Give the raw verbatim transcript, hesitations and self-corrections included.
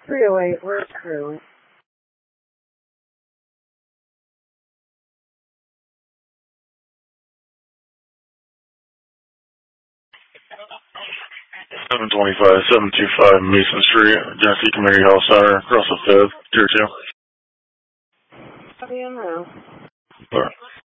three oh eight. Where's three oh eight? seven twenty-five, seven twenty-five Mason Street, Genesee Community Health Center, across the fifth, tier two. How do you know? All right.